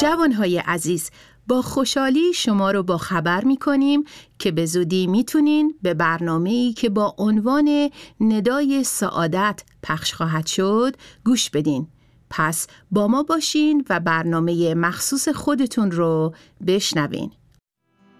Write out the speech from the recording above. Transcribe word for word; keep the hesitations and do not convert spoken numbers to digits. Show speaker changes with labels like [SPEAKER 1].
[SPEAKER 1] جوانهای عزیز، با خوشحالی شما رو با خبر می کنیم که به زودی می تونین به برنامه‌ای که با عنوان ندای سعادت پخش خواهد شد گوش بدین. پس با ما باشین و برنامه مخصوص خودتون رو بشنوین.